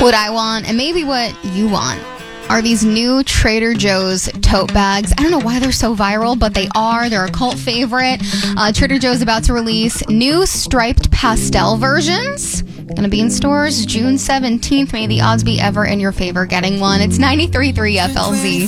What I want, and maybe what you want, are these new Trader Joe's tote bags. I don't know why they're so viral, but they are. They're a cult favorite. Trader Joe's about to release new striped pastel versions. Going to be in stores June 17th. May the odds be ever in your favor getting one. It's 93.3 FLZ.